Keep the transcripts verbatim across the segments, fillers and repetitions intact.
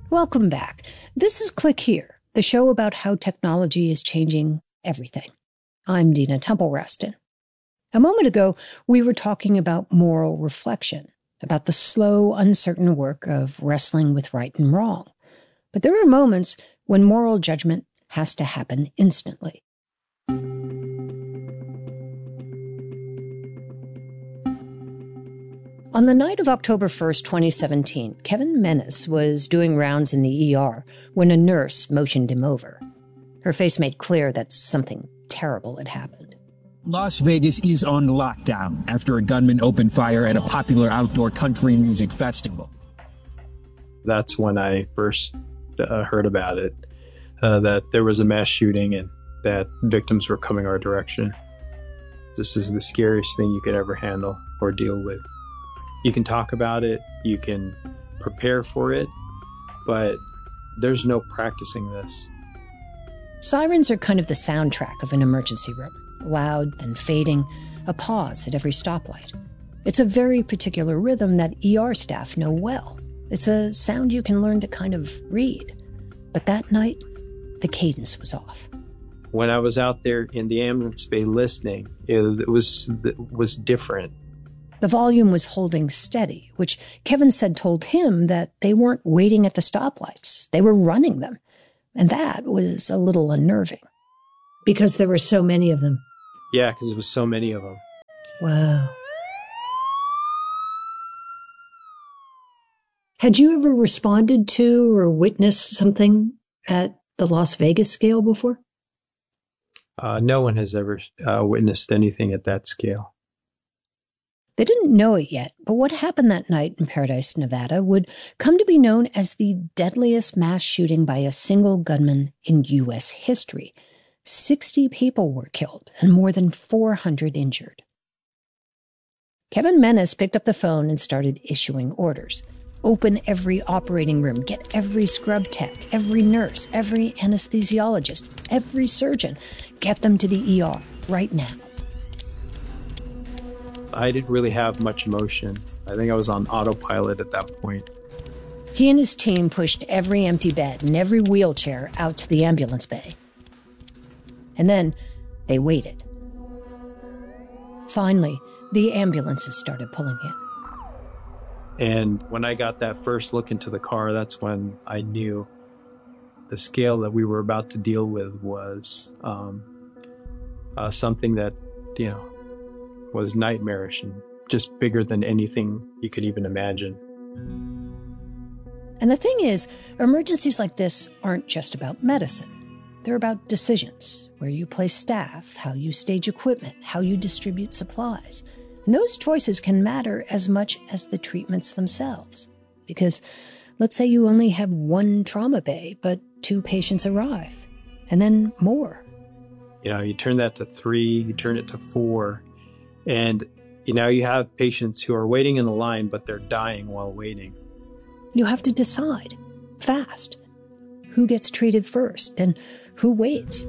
Welcome back. This is Click Here, the show about how technology is changing everything. I'm Dina Temple-Raston. A moment ago, we were talking about moral reflection, about the slow, uncertain work of wrestling with right and wrong. But there are moments when moral judgment has to happen instantly. On the night of October first, twenty seventeen, Kevin Menace was doing rounds in the E R when a nurse motioned him over. Her face made clear that something terrible had happened. Las Vegas is on lockdown after a gunman opened fire at a popular outdoor country music festival. That's when I first uh, heard about it, uh, that there was a mass shooting and that victims were coming our direction. This is the scariest thing you could ever handle or deal with. You can talk about it, you can prepare for it, but there's no practicing this. Sirens are kind of the soundtrack of an emergency room. Loud, then fading, a pause at every stoplight. It's a very particular rhythm that E R staff know well. It's a sound you can learn to kind of read. But that night, the cadence was off. When I was out there in the ambulance bay listening, it, it was it was different. The volume was holding steady, which Kevin said told him that they weren't waiting at the stoplights. They were running them. And that was a little unnerving. Because there were so many of them. Yeah, because there was so many of them. Wow. Had you ever responded to or witnessed something at the Las Vegas scale before? Uh, no one has ever uh, witnessed anything at that scale. They didn't know it yet, but what happened that night in Paradise, Nevada would come to be known as the deadliest mass shooting by a single gunman in U S history. Sixty people were killed and more than four hundred injured. Kevin Menace picked up the phone and started issuing orders. Open every operating room, get every scrub tech, every nurse, every anesthesiologist, every surgeon. Get them to the E R right now. I didn't really have much emotion. I think I was on autopilot at that point. He and his team pushed every empty bed and every wheelchair out to the ambulance bay. And then they waited. Finally, the ambulances started pulling in. And when I got that first look into the car, that's when I knew the scale that we were about to deal with was um, uh, something that, you know, was nightmarish and just bigger than anything you could even imagine. And the thing is, emergencies like this aren't just about medicine. They're about decisions, where you place staff, how you stage equipment, how you distribute supplies. And those choices can matter as much as the treatments themselves. Because let's say you only have one trauma bay, but two patients arrive, and then more. You know, you turn that to three, you turn it to four, and you know, you have patients who are waiting in the line, but they're dying while waiting. You have to decide, fast, who gets treated first and who waits.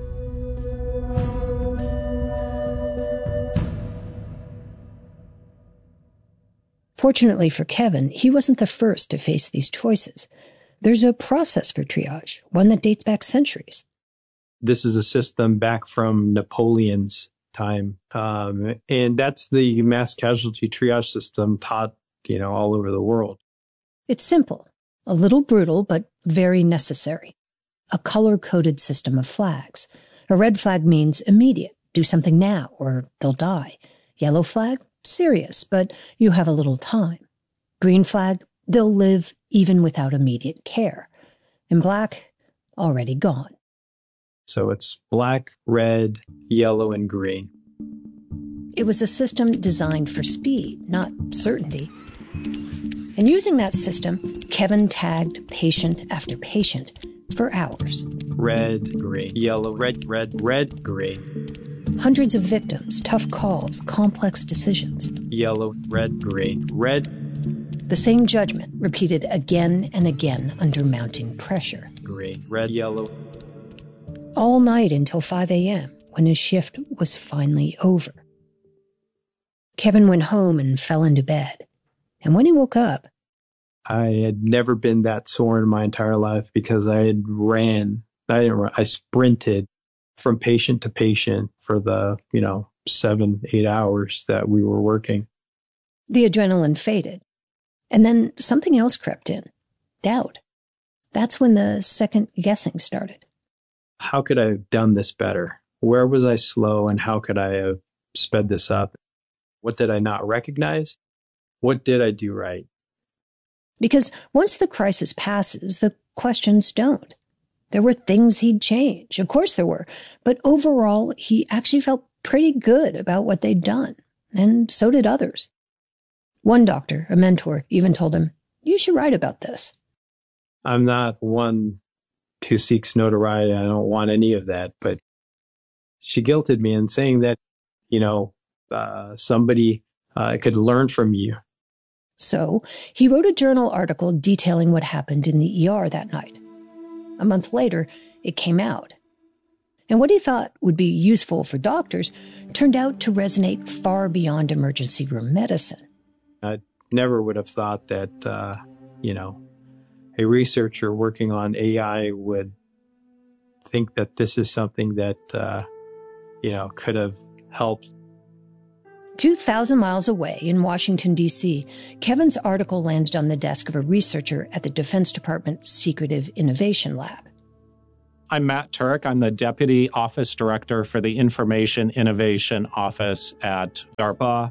Fortunately for Kevin, he wasn't the first to face these choices. There's a process for triage, one that dates back centuries. This is a system back from Napoleon's time. Um, and that's the mass casualty triage system taught, you know, all over the world. It's simple, a little brutal, but very necessary. A color-coded system of flags. A red flag means immediate, do something now, or they'll die. Yellow flag, serious, but you have a little time. Green flag, they'll live even without immediate care. And black, already gone. So it's black, red, yellow, and green. It was a system designed for speed, not certainty. And using that system, Kevin tagged patient after patient for hours. Red, green, yellow, red, red, red, green. Hundreds of victims, tough calls, complex decisions. Yellow, red, green, red. The same judgment repeated again and again under mounting pressure. Green, red, yellow. All night until five a.m., when his shift was finally over. Kevin went home and fell into bed. And when he woke up, I had never been that sore in my entire life because I had ran, I didn't run, I sprinted from patient to patient for the, you know, seven, eight hours that we were working. The adrenaline faded. And then something else crept in. Doubt. That's when the second guessing started. How could I have done this better? Where was I slow and how could I have sped this up? What did I not recognize? What did I do right? Because once the crisis passes, the questions don't. There were things he'd change. Of course there were. But overall, he actually felt pretty good about what they'd done. And so did others. One doctor, a mentor, even told him, "You should write about this." I'm not one who seeks notoriety. I don't want any of that. But she guilted me in saying that, you know, uh, somebody uh, could learn from you. So he wrote a journal article detailing what happened in the E R that night. A month later, it came out. And what he thought would be useful for doctors turned out to resonate far beyond emergency room medicine. I never would have thought that, uh, you know, a researcher working on A I would think that this is something that, uh, you know, could have helped. two thousand miles away in Washington, D C, Kevin's article landed on the desk of a researcher at the Defense Department's Secretive Innovation Lab. I'm Matt Turk. I'm the Deputy Office Director for the Information Innovation Office at DARPA.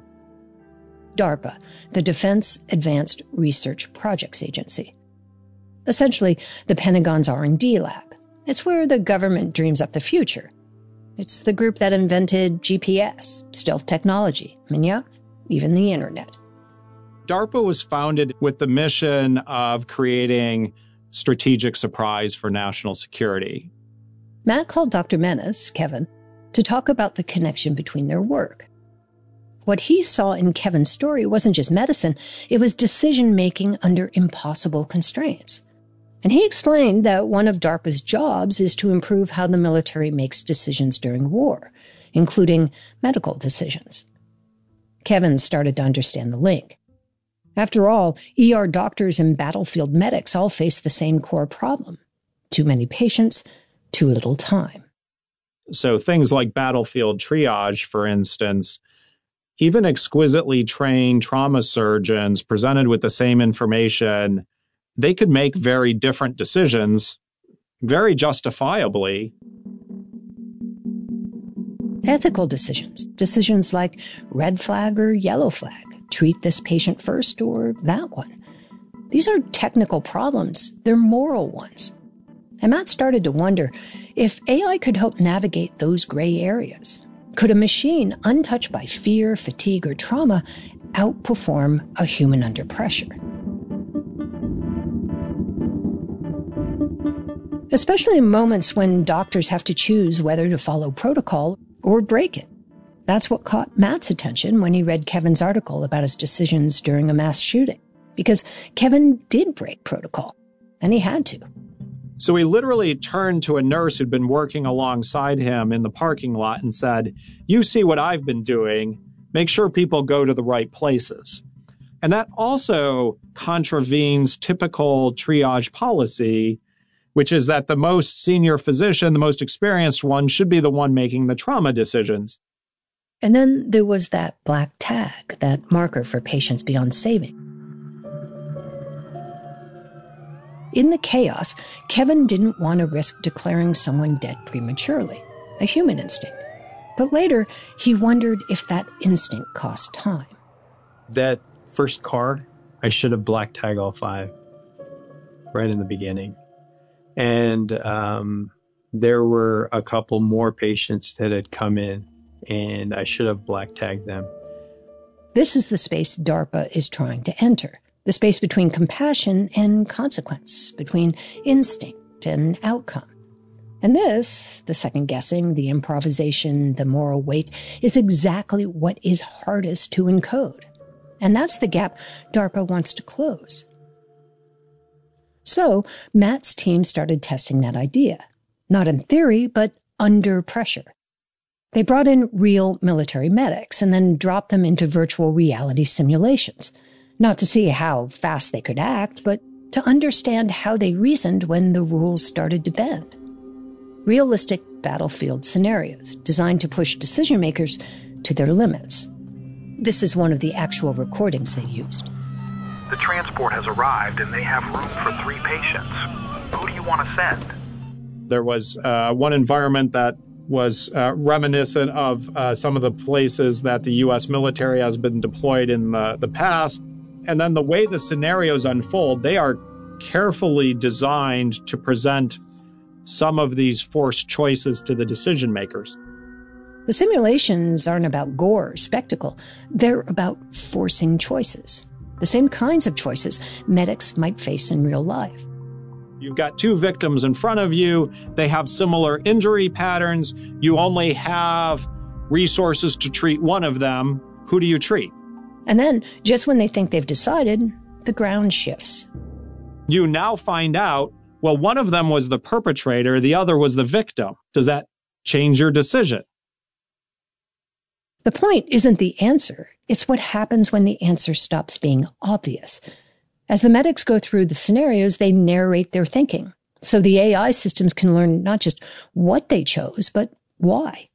DARPA, the Defense Advanced Research Projects Agency. Essentially, the Pentagon's R and D lab. It's where the government dreams up the future. It's the group that invented G P S, stealth technology, and yeah, even the internet. DARPA was founded with the mission of creating strategic surprise for national security. Matt called Doctor Menace, Kevin, to talk about the connection between their work. What he saw in Kevin's story wasn't just medicine, it was decision-making under impossible constraints. And he explained that one of DARPA's jobs is to improve how the military makes decisions during war, including medical decisions. Kevin started to understand the link. After all, E R doctors and battlefield medics all face the same core problem. Too many patients, too little time. So things like battlefield triage, for instance, even exquisitely trained trauma surgeons presented with the same information, they could make very different decisions, very justifiably. Ethical decisions, decisions like red flag or yellow flag, treat this patient first or that one. These are technical problems, they're moral ones. And Matt started to wonder if A I could help navigate those gray areas. Could a machine untouched by fear, fatigue, or trauma outperform a human under pressure? Especially in moments when doctors have to choose whether to follow protocol or break it. That's what caught Matt's attention when he read Kevin's article about his decisions during a mass shooting. Because Kevin did break protocol, and he had to. So he literally turned to a nurse who'd been working alongside him in the parking lot and said, "You see what I've been doing. Make sure people go to the right places." And that also contravenes typical triage policy, which is that the most senior physician, the most experienced one, should be the one making the trauma decisions. And then there was that black tag, that marker for patients beyond saving. In the chaos, Kevin didn't want to risk declaring someone dead prematurely, a human instinct. But later, he wondered if that instinct cost time. That first card, I should have black tagged all five right in the beginning. And um, there were a couple more patients that had come in, and I should have black tagged them. This is the space DARPA is trying to enter. The space between compassion and consequence, between instinct and outcome. And this, the second guessing, the improvisation, the moral weight, is exactly what is hardest to encode. And that's the gap DARPA wants to close. So Matt's team started testing that idea. Not in theory, but under pressure. They brought in real military medics and then dropped them into virtual reality simulations. Not to see how fast they could act, but to understand how they reasoned when the rules started to bend. Realistic battlefield scenarios designed to push decision makers to their limits. This is one of the actual recordings they used. The transport has arrived and they have room for three patients. Who do you want to send? There was uh, one environment that was uh, reminiscent of uh, some of the places that the U S military has been deployed in the, the past. And then the way the scenarios unfold, they are carefully designed to present some of these forced choices to the decision makers. The simulations aren't about gore or spectacle. They're about forcing choices. The same kinds of choices medics might face in real life. You've got two victims in front of you. They have similar injury patterns. You only have resources to treat one of them. Who do you treat? And then, just when they think they've decided, the ground shifts. You now find out, well, one of them was the perpetrator, the other was the victim. Does that change your decision? The point isn't the answer. It's what happens when the answer stops being obvious. As the medics go through the scenarios, they narrate their thinking. So the A I systems can learn not just what they chose, but why.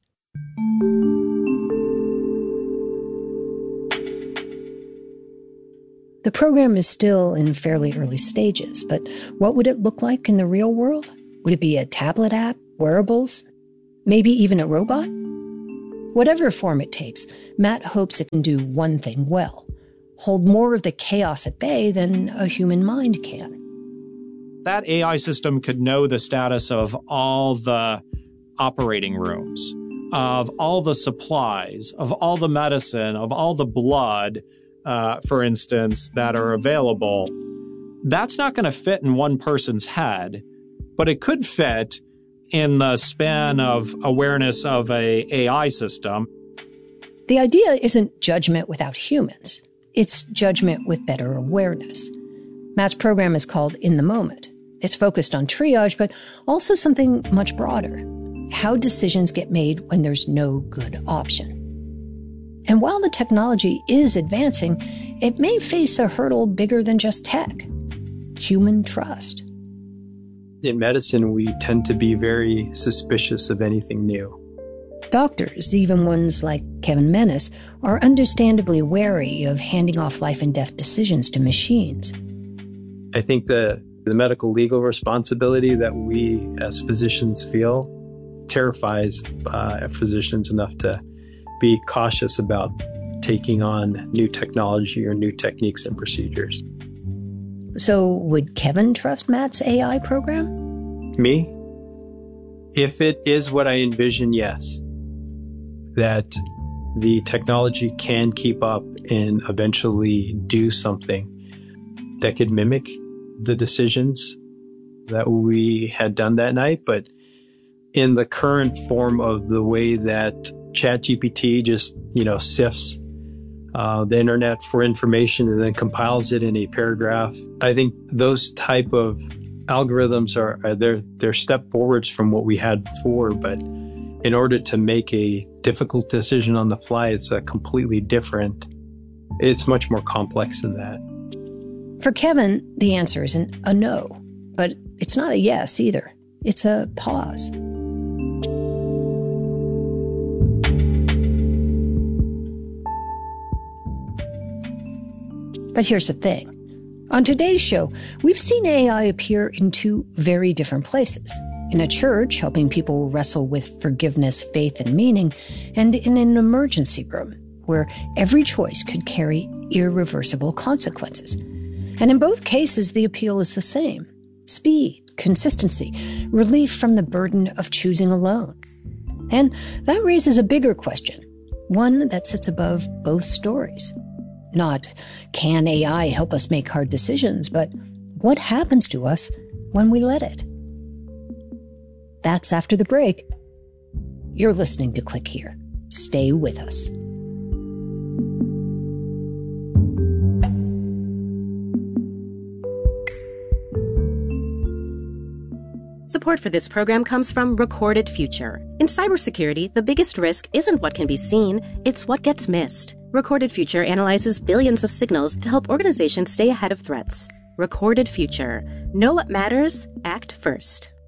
The program is still in fairly early stages, but what would it look like in the real world? Would it be a tablet app, wearables, maybe even a robot? Whatever form it takes, Matt hopes it can do one thing well: hold more of the chaos at bay than a human mind can. That A I system could know the status of all the operating rooms, of all the supplies, of all the medicine, of all the blood, uh, for instance, that are available. That's not going to fit in one person's head, but it could fit in the span of awareness of a AI system. The idea isn't judgment without humans. It's judgment with better awareness. Matt's program is called In the Moment. It's focused on triage, but also something much broader: how decisions get made when there's no good option. And while the technology is advancing, it may face a hurdle bigger than just tech: human trust. In medicine, we tend to be very suspicious of anything new. Doctors, even ones like Kevin Menace, are understandably wary of handing off life and death decisions to machines. I think the, the medical legal responsibility that we as physicians feel terrifies uh, physicians enough to be cautious about taking on new technology or new techniques and procedures. So would Kevin trust Matt's A I program? Me? If it is what I envision, yes. That the technology can keep up and eventually do something that could mimic the decisions that we had done that night. But in the current form of the way that ChatGPT just, you know, sifts uh, the internet for information and then compiles it in a paragraph, I think those type of algorithms are, are they're, they're step forwards from what we had before. But in order to make a difficult decision on the fly, it's a completely different, it's much more complex than that. For Kevin, the answer isn't a no, but it's not a yes either. It's a pause. But here's the thing. On today's show, we've seen A I appear in two very different places. In a church, helping people wrestle with forgiveness, faith, and meaning, and in an emergency room, where every choice could carry irreversible consequences. And in both cases, the appeal is the same: speed, consistency, relief from the burden of choosing alone. And that raises a bigger question, one that sits above both stories. Not, can A I help us make hard decisions, but what happens to us when we let it? That's after the break. You're listening to Click Here. Stay with us. Support for this program comes from Recorded Future. In cybersecurity, the biggest risk isn't what can be seen, it's what gets missed. Recorded Future analyzes billions of signals to help organizations stay ahead of threats. Recorded Future. Know what matters? Act first.